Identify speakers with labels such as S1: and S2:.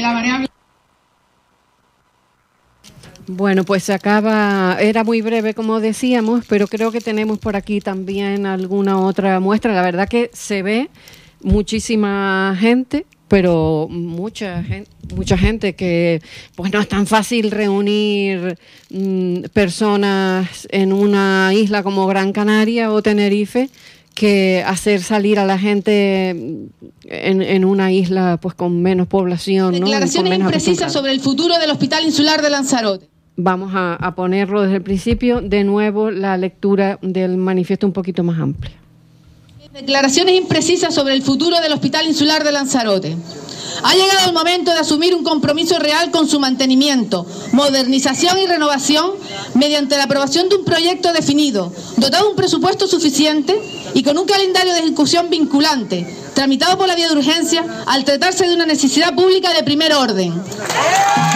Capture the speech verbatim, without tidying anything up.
S1: la variable.
S2: Bueno, pues se acaba, era muy breve como decíamos, pero creo que tenemos por aquí también alguna otra muestra. La verdad que se ve muchísima gente, pero mucha gente, mucha gente que pues no es tan fácil reunir mmm, personas en una isla como Gran Canaria o Tenerife, que hacer salir a la gente en, en una isla pues con menos población, ¿no?
S1: Declaraciones imprecisas sobre el futuro del Hospital Insular de Lanzarote.
S2: Vamos a, a ponerlo desde el principio, de nuevo la lectura del manifiesto un poquito más amplia.
S1: Declaraciones imprecisas sobre el futuro del Hospital Insular de Lanzarote. Ha llegado el momento de asumir un compromiso real con su mantenimiento, modernización y renovación mediante la aprobación de un proyecto definido, dotado de un presupuesto suficiente y con un calendario de ejecución vinculante, tramitado por la vía de urgencia al tratarse de una necesidad pública de primer orden.